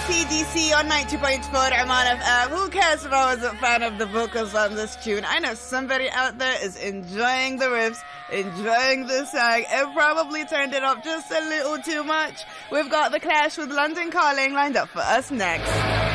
CDC on 90.4 Oman FM. Who cares if I was a fan of the vocals on this tune? I know somebody out there is enjoying the riffs, enjoying the song, and probably turned it up just a little too much. We've got The Clash with London Calling lined up for us next.